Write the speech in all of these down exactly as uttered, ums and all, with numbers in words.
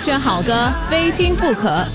选好歌，非听不可。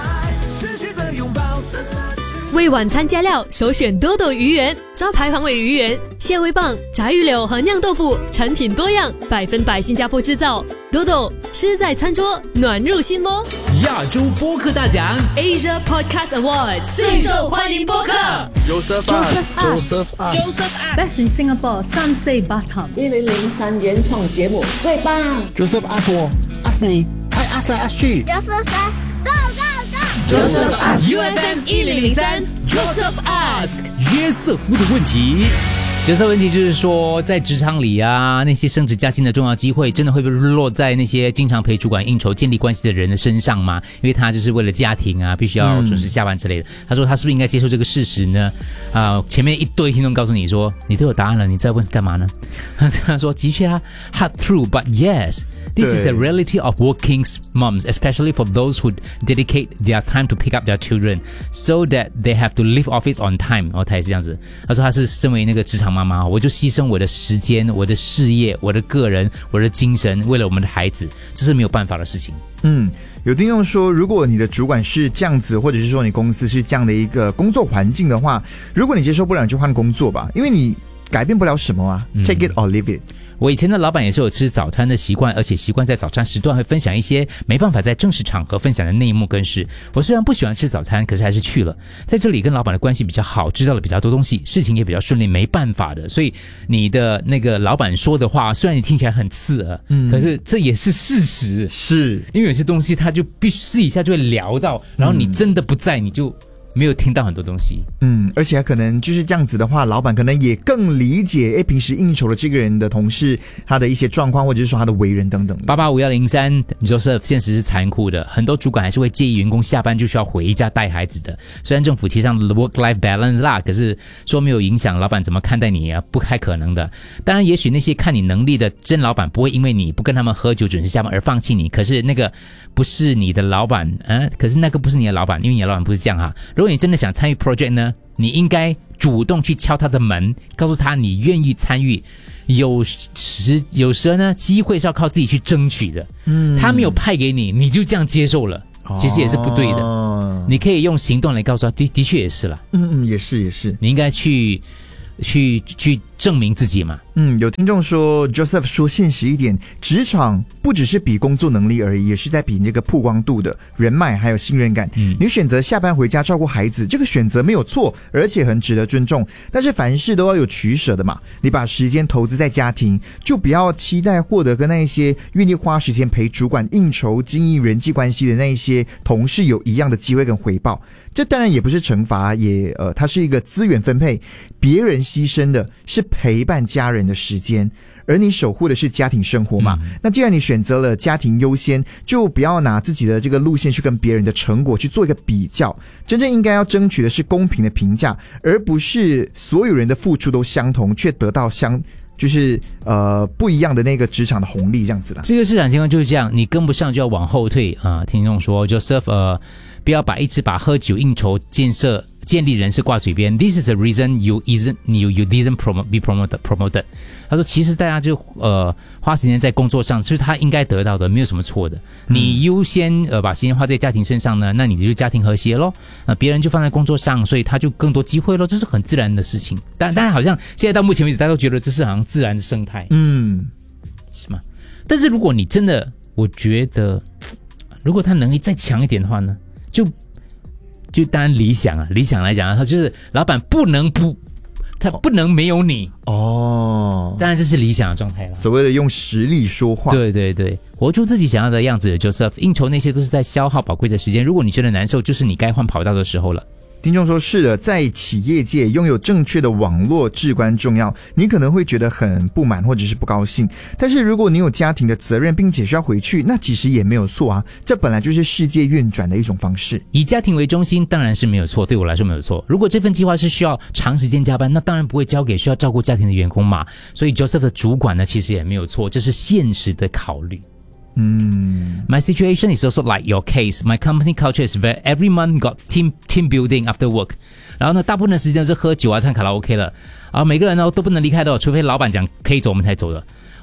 为晚餐加料，首选多多鱼圆，招牌黄尾鱼圆、蟹味棒、炸鱼柳和酿豆腐，产品多样，百分百新加坡制造。多多吃在餐桌，暖入心窝。 亚洲播客大奖 Asia Podcast Award 最受欢迎播客 Joseph Us Joseph Us Best in Singapore 三 C Batam 一零零三原创节目最棒 Joseph Us 我 Us 你爱 Us 来 Us 去 Joseph Us Go Go Go Joseph Ask U F M 一零零三 Joseph Ask 约瑟夫的问题。 角色问题就是说，在职场里啊，那些升职加薪的重要机会，真的会不会落在那些经常陪主管应酬、建立关系的人的身上吗？因为他就是为了家庭啊，必须要准时下班之类的。嗯、他说他是不是应该接受这个事实呢？啊、呃，前面一堆听众告诉你说，你都有答案了，你再问是干嘛呢？他说的确啊 ，hard through, but yes, this is the reality of working moms, especially for those who dedicate their time to pick up their children, so that they have to leave office on time。然后他也是这样子，他说他是身为那个职场妈妈，我就牺牲我的时间、我的事业、我的个人、我的精神，为了我们的孩子，这是没有办法的事情。 嗯，有听众说，如果你的主管是这样子，或者是说你公司是这样的一个工作环境的话，如果你接受不了，你就换工作吧，因为你改变不了什么啊、嗯、，take it or leave it。 我以前的老板也是有吃早餐的习惯，而且习惯在早餐时段会分享一些没办法在正式场合分享的内幕跟事。我虽然不喜欢吃早餐，可是还是去了。在这里跟老板的关系比较好，知道了比较多东西，事情也比较顺利，没办法的。所以你的那个老板说的话，虽然你听起来很刺耳，嗯，可是这也是事实。 是因为有些东西他就必须试一下就会聊到，然后你真的不在，你就没有听到很多东西。 嗯，而且可能就是这样子的话，老板可能也更理解诶平时应酬的这个人的同事他的一些状况，或者是说他的为人等等。 八八五幺零三 Joseph， 现实是残酷的，很多主管还是会介意员工下班就需要回家带孩子的。虽然政府提倡 work-life balance 啦，可是说没有影响老板怎么看待你啊，不太可能的。当然也许那些看你能力的真老板不会因为你不跟他们喝酒准时下班而放弃你，可是那个不是你的老板，嗯，可是那个不是你的老板，因为你的老板不是这样哈。如果你真的想参与 project 呢，你应该主动去敲他的门，告诉他你愿意参与。有时有时呢，机会是要靠自己去争取的。嗯，他没有派给你，你就这样接受了，其实也是不对的。哦、你可以用行动来告诉他，的的确也是啦。 嗯嗯，也是也是， 你应该去去去证明自己嘛。 嗯，有听众说 Joseph 说现实一点，职场不只是比工作能力而已，也是在比那个曝光度的人脉还有信任感。嗯，你选择下班回家照顾孩子，这个选择没有错，而且很值得尊重，但是凡事都要有取舍的嘛。你把时间投资在家庭，就不要期待获得跟那一些愿意花时间陪主管应酬经营人际关系的那一些同事有一样的机会跟回报。这当然也不是惩罚，也呃，它是一个资源分配，别人牺牲的是陪伴家人的时间，而你守护的是家庭生活嘛、嗯、那既然你选择了家庭优先，就不要拿自己的这个路线去跟别人的成果去做一个比较，真正应该要争取的是公平的评价，而不是所有人的付出都相同却得到相就是呃不一样的那个职场的红利这样子啦。 这个市场情况就是这样，你跟不上就要往后退啊、呃！听众说 Joseph 呃不要把一直把喝酒应酬建设建立人设挂嘴边 ，This is the reason you isn't you you didn't promote be promoted promoted。他说，其实大家就呃花时间在工作上，就是他应该得到的，没有什么错的。你优先呃把时间花在家庭身上呢，那你就家庭和谐咯。那、呃、别人就放在工作上，所以他就更多机会咯，这是很自然的事情。但但好像现在到目前为止，大家都觉得这是好像自然的生态， 嗯， 是吗？但是如果你真的，我觉得，如果他能力再强一点的话呢，就。就当然理想啊，理想来讲啊，他就是老板不能不，他不能没有你哦。 当然这是理想的状态了， 所谓的用实力说话。 对对对，活出自己想要的样子。Joseph， 应酬那些都是在消耗宝贵的时间，如果你觉得难受，就是你该换跑道的时候了。 听众说是的，在企业界拥有正确的网络至关重要。你可能会觉得很不满或者是不高兴，但是如果你有家庭的责任并且需要回去，那其实也没有错啊，这本来就是世界运转的一种方式。 以家庭为中心当然是没有错，对我来说没有错。如果这份计划是需要长时间加班，那当然不会交给需要照顾家庭的员工嘛。所以 Joseph 的主管呢其实也没有错，这是现实的考虑。 嗯 My situation is also like your case. My company culture is where every month got team team building after work. 然后呢，大部分的时间都是喝酒啊、唱卡拉 OK 了。啊，每个人呢都不能离开的，除非老板讲可以走，我们才走的。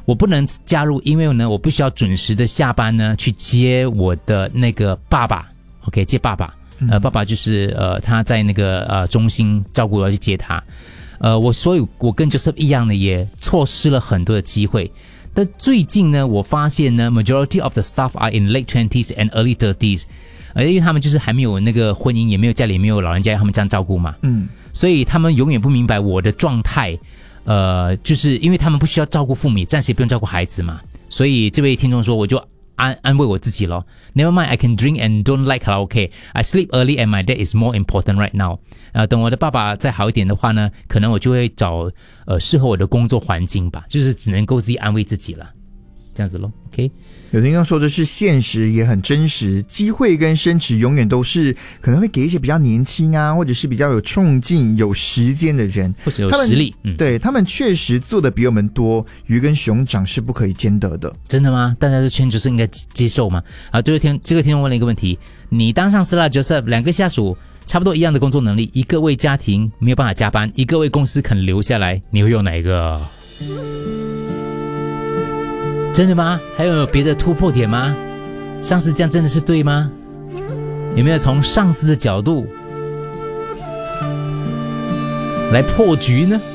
我不能加入，因为呢，我必须要准时的下班呢去接我的那个爸爸 ，OK， 接爸爸。呃，爸爸就是呃他在那个呃中心照顾，我要去接他。呃，我所以，我跟 Joseph 一样的，也错失了很多的机会。但最近呢，我发现呢 ，majority of the staff are in late twenties and early thirties， 呃，因为他们就是还没有那个婚姻，也没有家里没有老人家，他们这样照顾嘛。嗯，所以他们永远不明白我的状态。呃，就是因为他们不需要照顾父母，暂时也不用照顾孩子嘛。所以这位听众说，我就安安慰我自己咯。Never mind, I can drink and don't like karaoke. I sleep early and my dad is more important right now. 呃，等我的爸爸再好一点的话呢，可能我就会找呃适合我的工作环境吧，就是只能够自己安慰自己了，这样子咯。OK。 有听众说这是现实，也很真实。机会跟升职永远都是可能会给一些比较年轻啊，或者是比较有冲劲、有时间的人， 或者有实力。 嗯，对他们确实做的比我们多。鱼跟熊掌是不可以兼得的。 真的吗？大家都圈就是应该接受吗？啊，这个听这个听众问了一个问题：你当上司啦 ，Joseph， 两个下属差不多一样的工作能力，一个为家庭没有办法加班，一个为公司肯留下来，你会用哪一个？真的吗？还有别的突破点吗？上司这样真的是对吗？有没有从上司的角度来破局呢？